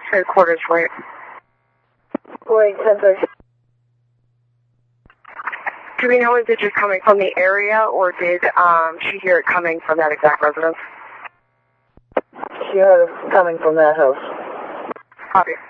Headquarters, wait. Wait, 10:30. Do we know, is it just coming from the area, or did she hear it coming from that exact residence? She heard it coming from that house. Copy.